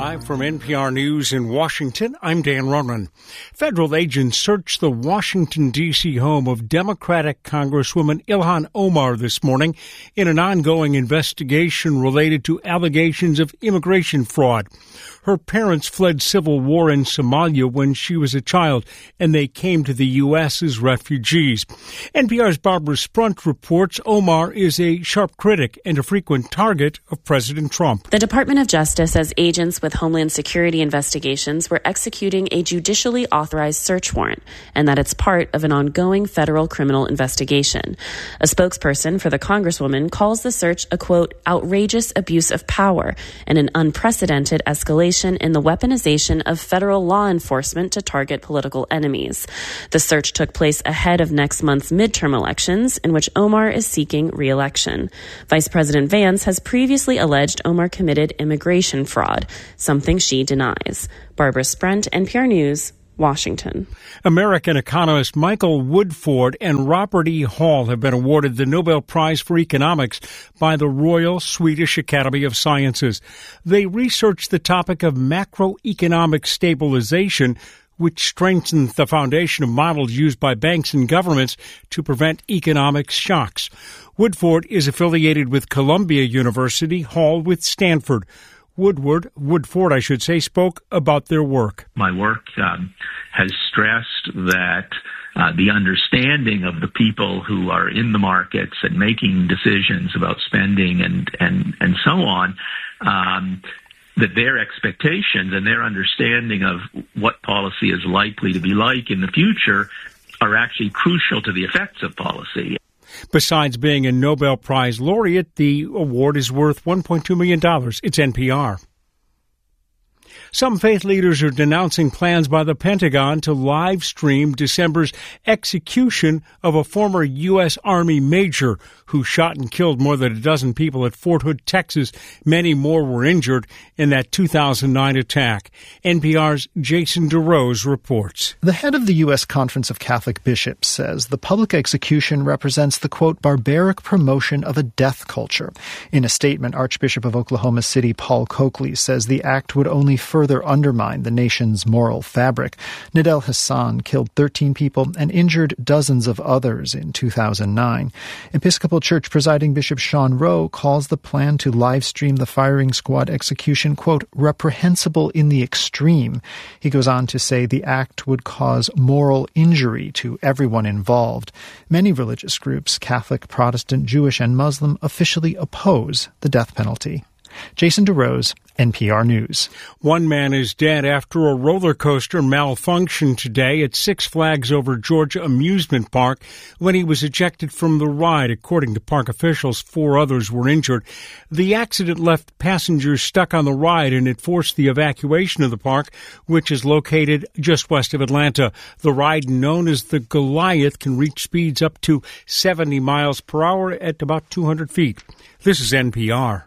Live from NPR News in Washington, I'm Dan Ronan. Federal agents searched the Washington, D.C. home of Democratic Congresswoman Ilhan Omar this morning in an ongoing investigation related to allegations of immigration fraud. Her parents fled civil war in Somalia when she was a child, and they came to the U.S. as refugees. NPR's Barbara Sprunt reports Omar is a sharp critic and a frequent target of President Trump. The Department of Justice says agents with Homeland Security investigations were executing a judicially authorized search warrant, and that it's part of an ongoing federal criminal investigation. A spokesperson for the Congresswoman calls the search a, quote, outrageous abuse of power and an unprecedented escalation in the weaponization of federal law enforcement to target political enemies. The search took place ahead of next month's midterm elections, in which Omar is seeking re-election. Vice President Vance has previously alleged Omar committed immigration fraud, something she denies. Barbara Sprunt, NPR News, Washington. American economist Michael Woodford and Robert E. Hall have been awarded the Nobel Prize for Economics by the Royal Swedish Academy of Sciences. They researched the topic of macroeconomic stabilization, which strengthens the foundation of models used by banks and governments to prevent economic shocks. Woodford is affiliated with Columbia University, Hall with Stanford. Woodford, spoke about their work. My work has stressed that the understanding of the people who are in the markets and making decisions about spending and so on, that their expectations and their understanding of what policy is likely to be like in the future are actually crucial to the effects of policy. Besides being a Nobel Prize laureate, the award is worth $1.2 million. It's NPR. Some faith leaders are denouncing plans by the Pentagon to live stream December's execution of a former U.S. Army major who shot and killed more than a dozen people at Fort Hood, Texas. Many more were injured in that 2009 attack. NPR's Jason DeRose reports. The head of the U.S. Conference of Catholic Bishops says the public execution represents the, quote, barbaric promotion of a death culture. In a statement, Archbishop of Oklahoma City Paul Coakley says the act would only further undermine the nation's moral fabric. Nidal Hassan killed 13 people and injured dozens of others in 2009. Episcopal Church presiding Bishop Sean Rowe calls the plan to live stream the firing squad execution, quote, reprehensible in the extreme. He goes on to say the act would cause moral injury to everyone involved. Many religious groups, Catholic, Protestant, Jewish, and Muslim, officially oppose the death penalty. Jason DeRose, NPR News. One man is dead after a roller coaster malfunctioned today at Six Flags Over Georgia Amusement Park when he was ejected from the ride. According to park officials, 4 others were injured. The accident left passengers stuck on the ride, and it forced the evacuation of the park, which is located just west of Atlanta. The ride, known as the Goliath, can reach speeds up to 70 miles per hour at about 200 feet. This is NPR.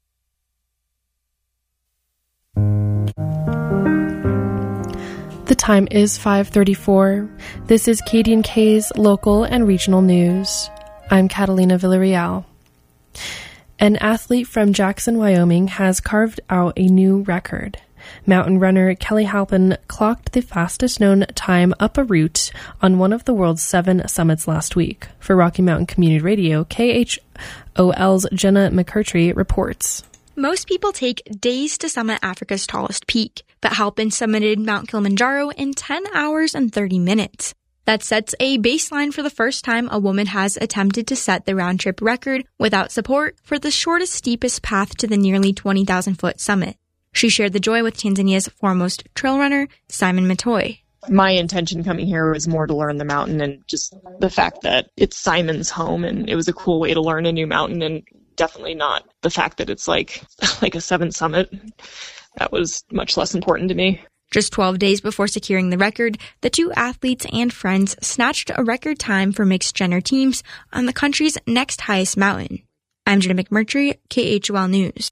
The time is 5:34. This is KDNK's local and regional news. I'm Catalina Villarreal. An athlete from Jackson, Wyoming has carved out a new record. Mountain runner Kelly Halpin clocked the fastest known time up a route on one of the world's 7 summits last week. For Rocky Mountain Community Radio, KHOL's Jenna McCurtry reports. Most people take days to summit Africa's tallest peak, but Halpin summited Mount Kilimanjaro in 10 hours and 30 minutes. That sets a baseline for the first time a woman has attempted to set the round-trip record without support for the shortest, steepest path to the nearly 20,000-foot summit. She shared the joy with Tanzania's foremost trail runner, Simon Matoy. My intention coming here was more to learn the mountain and just the fact that it's Simon's home, and it was a cool way to learn a new mountain, and definitely not the fact that it's like a 7 summit. That was much less important to me. Just 12 days before securing the record, the 2 athletes and friends snatched a record time for mixed gender teams on the country's next highest mountain. I'm Jenna McMurtry, KHOL News.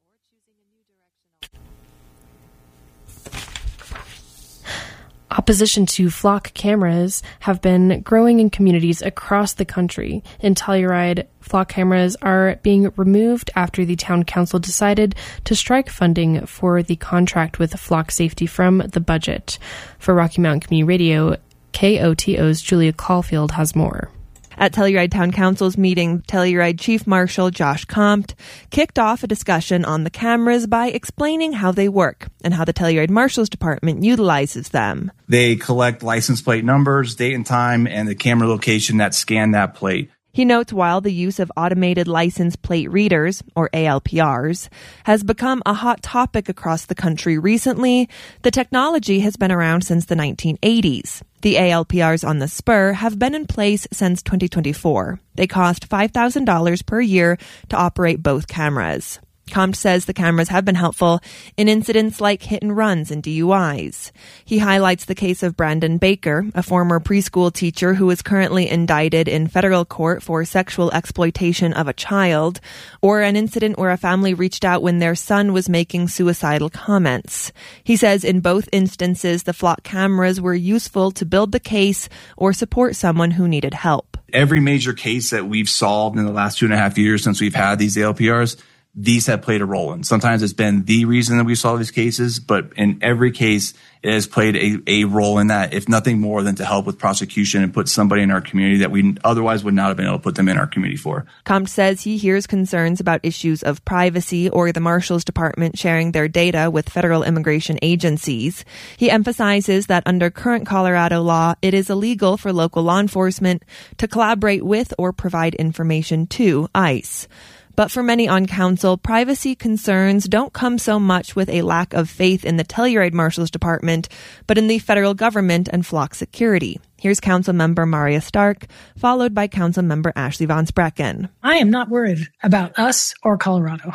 Opposition to flock cameras have been growing in communities across the country. In Telluride, flock cameras are being removed after the town council decided to strike funding for the contract with flock safety from the budget. For Rocky Mountain Community Radio, KOTO's Julia Caulfield has more. At Telluride Town Council's meeting, Telluride Chief Marshal Josh Compt kicked off a discussion on the cameras by explaining how they work and how the Telluride Marshal's Department utilizes them. They collect license plate numbers, date and time, and the camera location that scan that plate. He notes while the use of automated license plate readers, or ALPRs, has become a hot topic across the country recently, the technology has been around since the 1980s. The ALPRs on the Spur have been in place since 2024. They cost $5,000 per year to operate both cameras. Compt says the cameras have been helpful in incidents like hit and runs and DUIs. He highlights the case of Brandon Baker, a former preschool teacher who is currently indicted in federal court for sexual exploitation of a child, or an incident where a family reached out when their son was making suicidal comments. He says in both instances, the flock cameras were useful to build the case or support someone who needed help. Every major case that we've solved in the last 2.5 years since we've had these ALPRs, these have played a role in. Sometimes it's been the reason that we solve these cases, but in every case, it has played a role in that, if nothing more than to help with prosecution and put somebody in our community that we otherwise would not have been able to put them in our community for. Compt says he hears concerns about issues of privacy or the Marshal's Department sharing their data with federal immigration agencies. He emphasizes that under current Colorado law, it is illegal for local law enforcement to collaborate with or provide information to ICE. But for many on council, privacy concerns don't come so much with a lack of faith in the Telluride Marshal's Department, but in the federal government and flock security. Here's Councilmember Maria Stark, followed by Councilmember Ashley Von Sprecken. I am not worried about us or Colorado.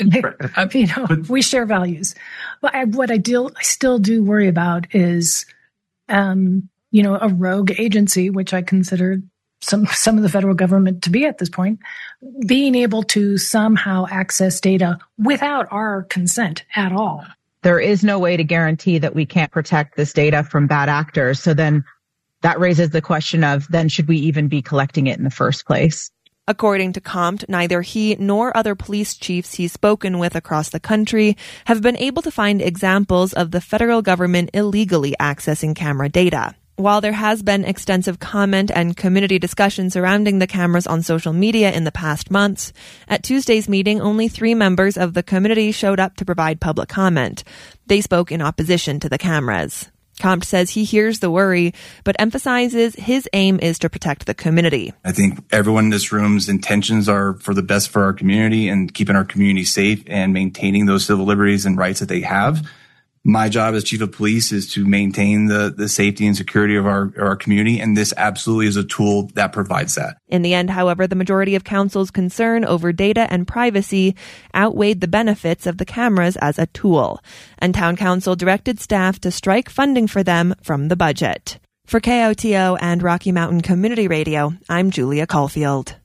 We share values. But what I still do worry about is, a rogue agency, which I consider some of the federal government to be at this point, being able to somehow access data without our consent at all. There is no way to guarantee that we can't protect this data from bad actors. So then that raises the question of, then should we even be collecting it in the first place? According to Compt, neither he nor other police chiefs he's spoken with across the country have been able to find examples of the federal government illegally accessing camera data. While there has been extensive comment and community discussion surrounding the cameras on social media in the past months, at Tuesday's meeting, only 3 members of the community showed up to provide public comment. They spoke in opposition to the cameras. Compt says he hears the worry, but emphasizes his aim is to protect the community. I think everyone in this room's intentions are for the best for our community and keeping our community safe and maintaining those civil liberties and rights that they have. My job as chief of police is to maintain the safety and security of our community, and this absolutely is a tool that provides that. In the end, however, the majority of council's concern over data and privacy outweighed the benefits of the cameras as a tool, and town council directed staff to strike funding for them from the budget. For KOTO and Rocky Mountain Community Radio, I'm Julia Caulfield.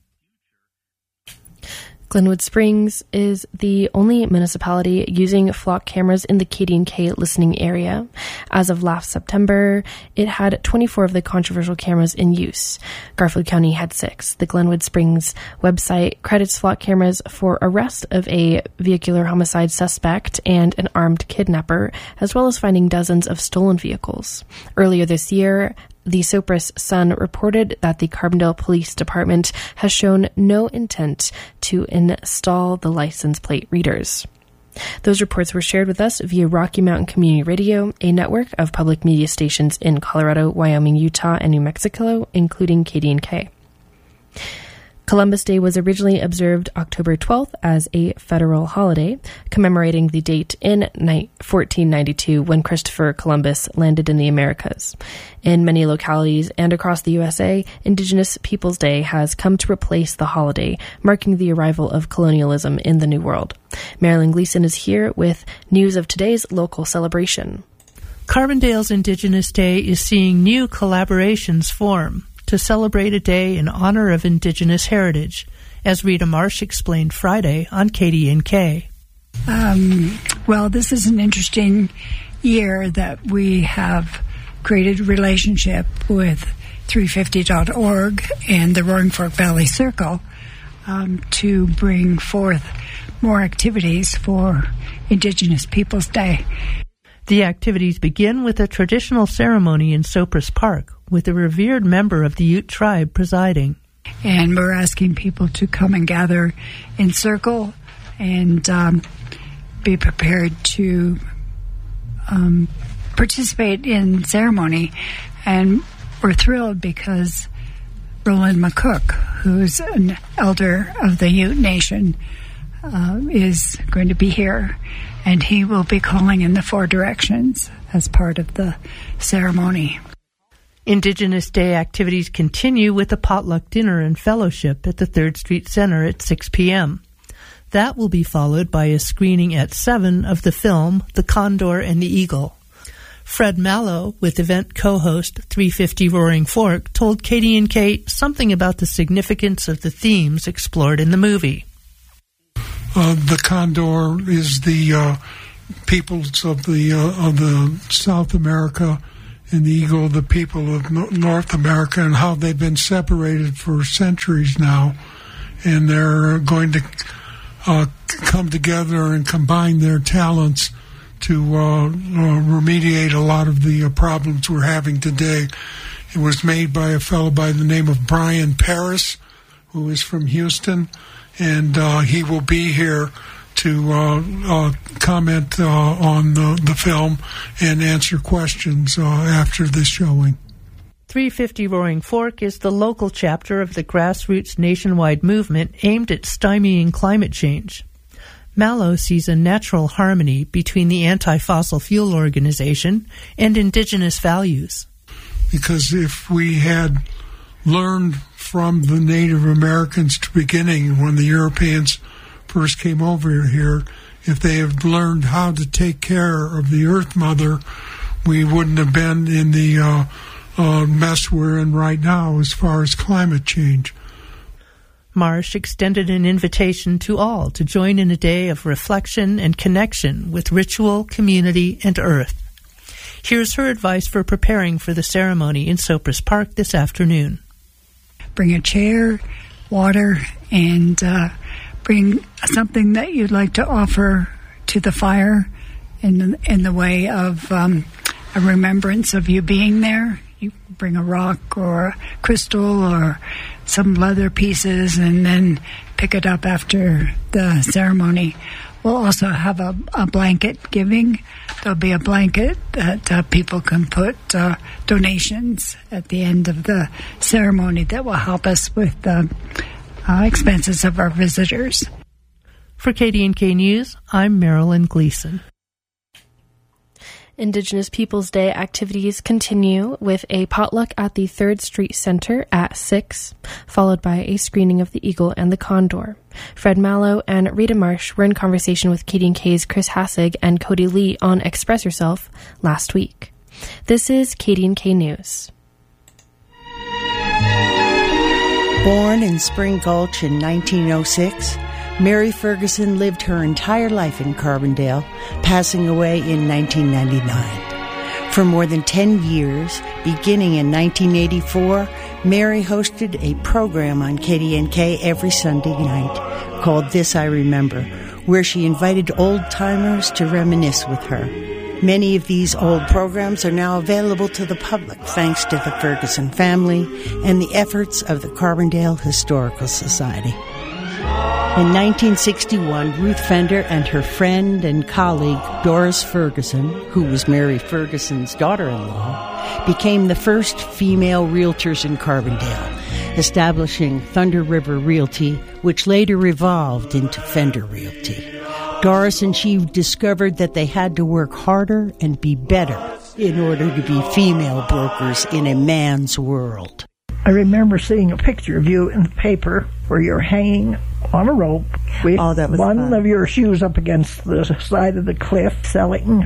Glenwood Springs is the only municipality using flock cameras in the KD&K listening area. As of last September, it had 24 of the controversial cameras in use. Garfield County had 6. The Glenwood Springs website credits flock cameras for arrest of a vehicular homicide suspect and an armed kidnapper, as well as finding dozens of stolen vehicles. Earlier this year, the Sopris Sun reported that the Carbondale Police Department has shown no intent to install the license plate readers. Those reports were shared with us via Rocky Mountain Community Radio, a network of public media stations in Colorado, Wyoming, Utah, and New Mexico, including KD&K. Columbus Day was originally observed October 12th as a federal holiday, commemorating the date in 1492 when Christopher Columbus landed in the Americas. In many localities and across the USA, Indigenous Peoples Day has come to replace the holiday, marking the arrival of colonialism in the New World. Marilyn Gleason is here with news of today's local celebration. Carbondale's Indigenous Day is seeing new collaborations form to celebrate a day in honor of Indigenous heritage, as Rita Marsh explained Friday on KD&K. Well, this is an interesting year that we have created a relationship with 350.org and the Roaring Fork Valley Circle to bring forth more activities for Indigenous Peoples Day. The activities begin with a traditional ceremony in Sopris Park, with a revered member of the Ute tribe presiding. And we're asking people to come and gather in circle and be prepared to participate in ceremony. And we're thrilled because Roland McCook, who's an elder of the Ute Nation, is going to be here, and he will be calling in the four directions as part of the ceremony. Indigenous Day activities continue with a potluck dinner and fellowship at the 3rd Street Center at 6 p.m. That will be followed by a screening at 7 of the film The Condor and the Eagle. Fred Mallow, with event co-host 350 Roaring Fork, told KDNK something about the significance of the themes explored in the movie. The Condor is the peoples of the South America, and the Eagle, the people of North America, and how they've been separated for centuries now, and they're going to come together and combine their talents to remediate a lot of the problems we're having today. It was made by a fellow by the name of Brian Paris, who is from Houston, and he will be here to comment on the film and answer questions after the showing. 350 Roaring Fork is the local chapter of the grassroots nationwide movement aimed at stymieing climate change. Mallow sees a natural harmony between the anti-fossil fuel organization and Indigenous values. Because if we had learned from the Native Americans to beginning, when the Europeans first came over here, if they had learned how to take care of the Earth Mother, we wouldn't have been in the mess we're in right now as far as climate change. Marsh extended an invitation to all to join in a day of reflection and connection with ritual, community, and earth. Here's her advice for preparing for the ceremony in Sopris Park this afternoon. Bring a chair, water, and bring something that you'd like to offer to the fire in the way of a remembrance of you being there. You bring a rock or a crystal or some leather pieces and then pick it up after the ceremony. We'll also have a blanket giving. There'll be a blanket that people can put donations at the end of the ceremony that will help us with the expenses of our visitors. For KDNK News, I'm Marilyn Gleason. Indigenous Peoples Day activities continue with a potluck at the 3rd Street Center at 6, followed by a screening of The Eagle and the Condor. Fred Mallow and Rita Marsh were in conversation with KDNK's Chris Hassig and Cody Lee on Express Yourself last week. This is KDNK News. Born in Spring Gulch in 1906, Mary Ferguson lived her entire life in Carbondale, passing away in 1999. For more than 10 years, beginning in 1984, Mary hosted a program on KDNK every Sunday night called This I Remember, where she invited old-timers to reminisce with her. Many of these old programs are now available to the public thanks to the Ferguson family and the efforts of the Carbondale Historical Society. In 1961, Ruth Fender and her friend and colleague Doris Ferguson, who was Mary Ferguson's daughter-in-law, became the first female realtors in Carbondale, establishing Thunder River Realty, which later evolved into Fender Realty. Doris and she discovered that they had to work harder and be better in order to be female brokers in a man's world. I remember seeing a picture of you in the paper where you're hanging on a rope with one of your shoes up against the side of the cliff, selling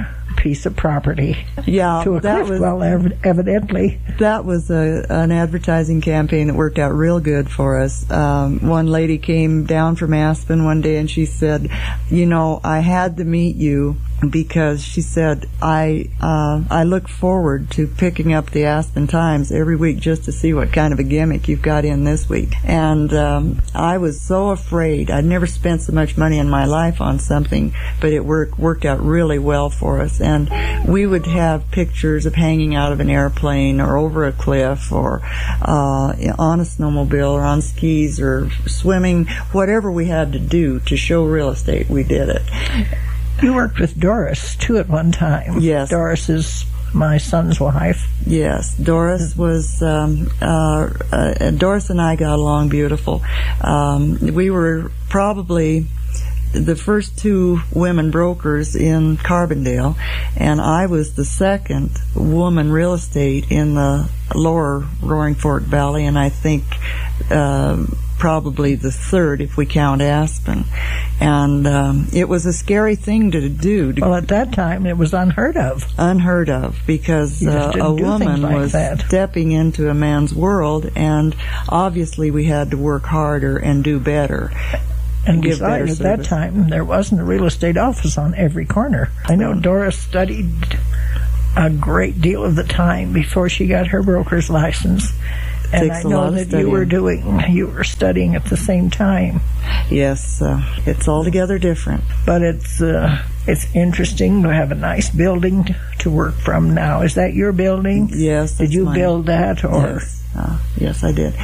piece of property. Yeah, to a cliff well, evidently. That was an advertising campaign that worked out real good for us. One lady came down from Aspen one day and she said, I had to meet you because she said, I look forward to picking up the Aspen Times every week just to see what kind of a gimmick you've got in this week. And I was so afraid. I'd never spent so much money in my life on something, but it worked out really well for us. And we would have pictures of hanging out of an airplane or over a cliff or on a snowmobile or on skis or swimming, whatever we had to do to show real estate, we did it. You worked with Doris, too, at one time. Yes. Doris is my son's wife. Yes. Doris was, Doris and I got along beautiful. We were probably the first two women brokers in Carbondale, and I was the second woman real estate in the lower Roaring Fork Valley, and I think probably the third if we count Aspen. And it was a scary thing to do. Well, at that time, it was unheard of. Unheard of, because a woman was stepping into a man's world, and obviously we had to work harder and do better. And besides, at that time, there wasn't a real estate office on every corner. I know Doris studied a great deal of the time before she got her broker's license. And I know that you were studying at the same time. Yes, it's altogether different. But it's interesting to have a nice building to work from now. Is that your building? Yes. Did you build that? Or? Yes, yes, I did.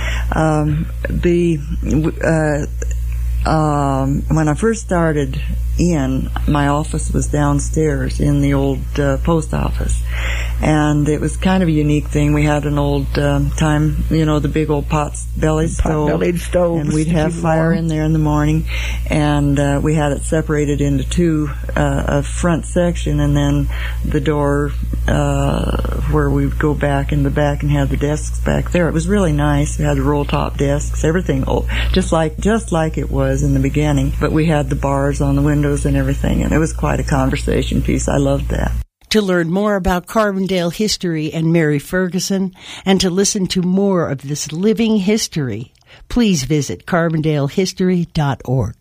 When I first started my office was downstairs in the old post office. And it was kind of a unique thing. We had an old time, the big old pot-bellied stove. And we'd have fire in there in the morning. And we had it separated into two, a front section and then the door where we would go back in the back and have the desks back there. It was really nice. We had the roll-top desks, everything old, just like it was in the beginning. But we had the bars on the windows and everything, and it was quite a conversation piece. I loved that. To learn more about Carbondale history and Mary Ferguson, and to listen to more of this living history, please visit carbondalehistory.org.